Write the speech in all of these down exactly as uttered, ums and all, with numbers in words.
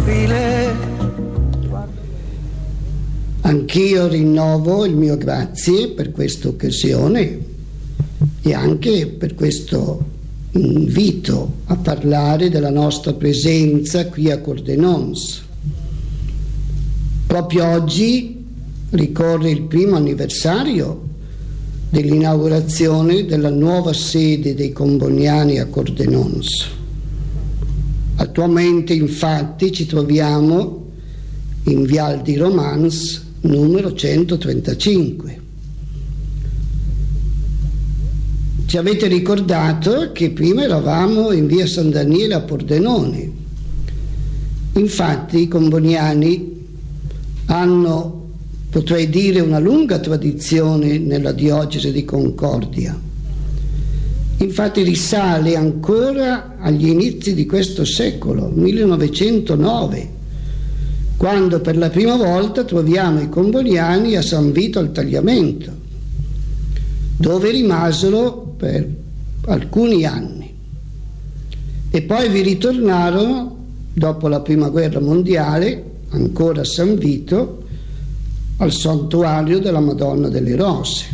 profile. Anch'io rinnovo il mio grazie per questa occasione e anche per questo invito a parlare della nostra presenza qui a Cordenons. Proprio oggi ricorre il primo anniversario dell'inaugurazione della nuova sede dei Comboniani a Cordenons. Attualmente infatti ci troviamo in Viale di Romans numero centotrentacinque. Ci avete ricordato che prima eravamo in via San Daniele a Pordenone. Infatti i Comboniani hanno, potrei dire, una lunga tradizione nella diocesi di Concordia. Infatti risale ancora agli inizi di questo secolo, millenovecentonove, quando per la prima volta troviamo i Comboniani a San Vito al Tagliamento, dove rimasero per alcuni anni e poi vi ritornarono dopo la prima guerra mondiale, ancora a San Vito, al santuario della Madonna delle Rose.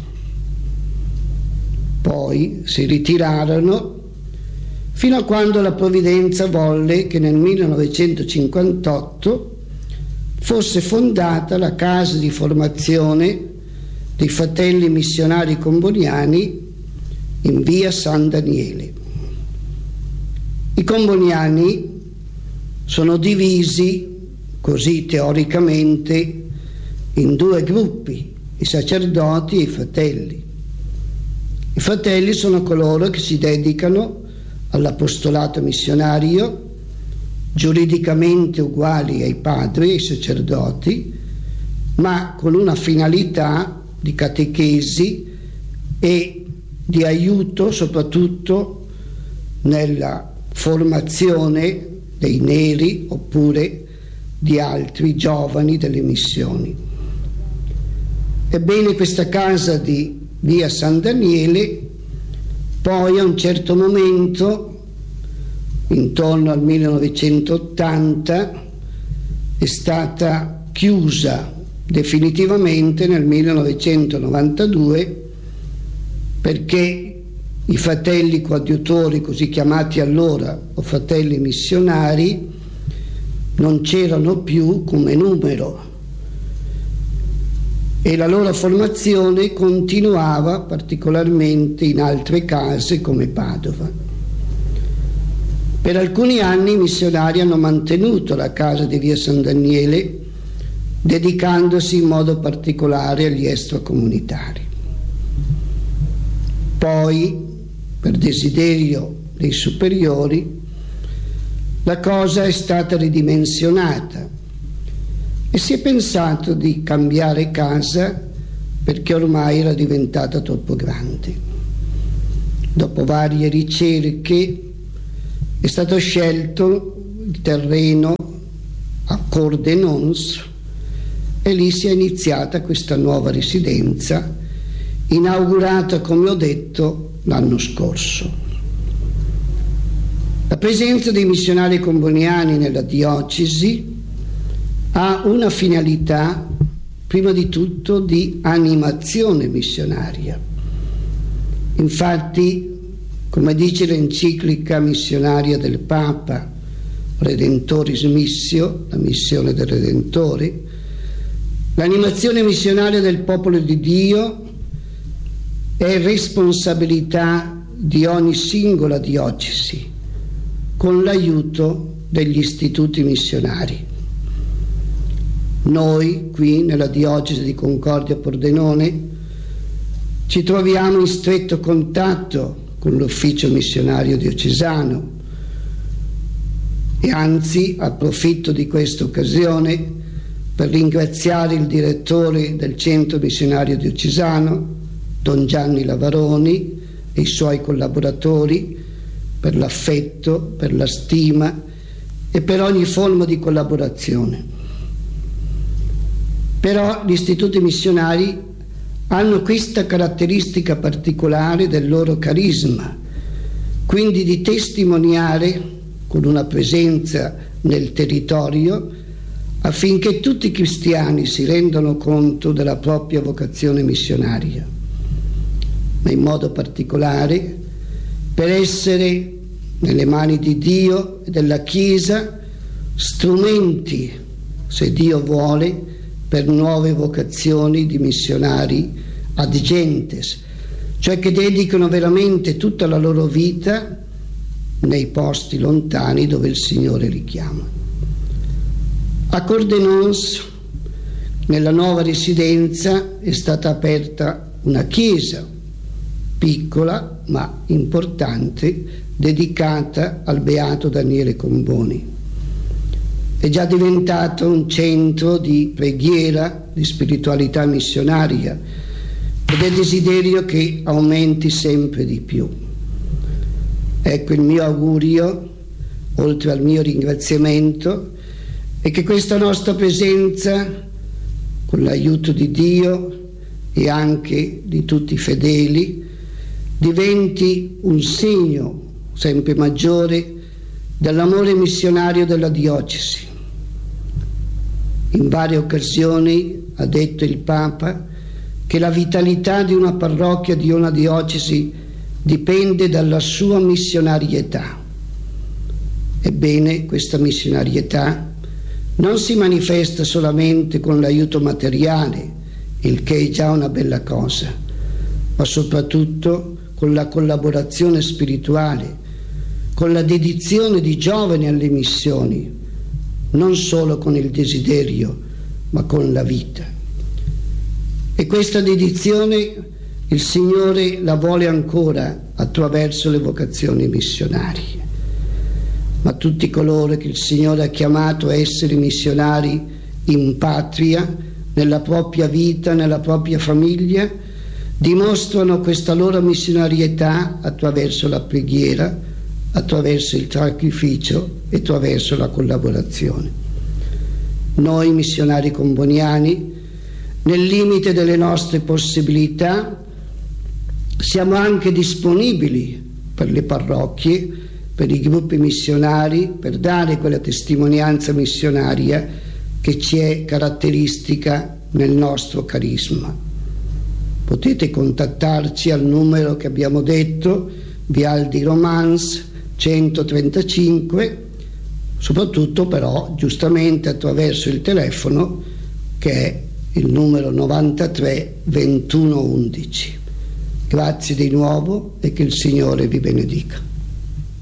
Poi si ritirarono fino a quando la provvidenza volle che nel millenovecentocinquantotto fosse fondata la casa di formazione dei fratelli missionari comboniani in via San Daniele. I comboniani sono divisi, così teoricamente, in due gruppi, i sacerdoti e i fratelli. I fratelli sono coloro che si dedicano all'apostolato missionario, giuridicamente uguali ai padri e ai sacerdoti, ma con una finalità di catechesi e di aiuto soprattutto nella formazione dei neri oppure di altri giovani delle missioni. Ebbene, questa casa di via San Daniele poi a un certo momento, intorno al millenovecentottanta, è stata chiusa definitivamente nel millenovecentonovantadue perché i fratelli coadiutori, così chiamati allora, o fratelli missionari, non c'erano più come numero e la loro formazione continuava particolarmente in altre case come Padova. Per alcuni anni i missionari hanno mantenuto la casa di via San Daniele, dedicandosi in modo particolare agli extracomunitari. Poi, per desiderio dei superiori, la cosa è stata ridimensionata e si è pensato di cambiare casa perché ormai era diventata troppo grande. Dopo varie ricerche è stato scelto il terreno a Cordenons e lì si è iniziata questa nuova residenza, inaugurata, come ho detto, l'anno scorso. La presenza dei missionari comboniani nella diocesi ha una finalità, prima di tutto, di animazione missionaria. Infatti, come dice l'enciclica missionaria del Papa, Redentoris Missio, la missione del Redentore, l'animazione missionaria del popolo di Dio è responsabilità di ogni singola diocesi, con l'aiuto degli istituti missionari. Noi, qui nella diocesi di Concordia Pordenone, ci troviamo in stretto contatto con l'ufficio missionario diocesano e anzi approfitto di questa occasione per ringraziare il direttore del centro missionario diocesano, Don Gianni Lavaroni, e i suoi collaboratori per l'affetto, per la stima e per ogni forma di collaborazione. Però gli istituti missionari hanno questa caratteristica particolare del loro carisma, quindi di testimoniare con una presenza nel territorio affinché tutti i cristiani si rendano conto della propria vocazione missionaria, ma in modo particolare per essere nelle mani di Dio e della Chiesa strumenti, se Dio vuole, per nuove vocazioni di missionari ad gentes, cioè che dedicano veramente tutta la loro vita nei posti lontani dove il Signore li chiama. A Cordenons, nella nuova residenza, è stata aperta una chiesa, piccola ma importante, dedicata al beato Daniele Comboni. È già diventato un centro di preghiera, di spiritualità missionaria, ed è desiderio che aumenti sempre di più. Ecco, il mio augurio, oltre al mio ringraziamento, è che questa nostra presenza, con l'aiuto di Dio e anche di tutti i fedeli, diventi un segno sempre maggiore dell'amore missionario della diocesi. In varie occasioni ha detto il Papa che la vitalità di una parrocchia, di una diocesi, dipende dalla sua missionarietà. Ebbene, questa missionarietà non si manifesta solamente con l'aiuto materiale, il che è già una bella cosa, ma soprattutto con la collaborazione spirituale, con la dedizione di giovani alle missioni, non solo con il desiderio, ma con la vita. E questa dedizione il Signore la vuole ancora attraverso le vocazioni missionarie. Ma tutti coloro che il Signore ha chiamato a essere missionari in patria, nella propria vita, nella propria famiglia, dimostrano questa loro missionarietà attraverso la preghiera, attraverso il sacrificio e attraverso la collaborazione. Noi missionari comboniani, nel limite delle nostre possibilità, siamo anche disponibili per le parrocchie, per i gruppi missionari, per dare quella testimonianza missionaria che ci è caratteristica nel nostro carisma. Potete contattarci al numero che abbiamo detto, Viale di Romans centotrentacinque, soprattutto però giustamente attraverso il telefono che è il numero novantatré ventuno undici. Grazie di nuovo e che il Signore vi benedica.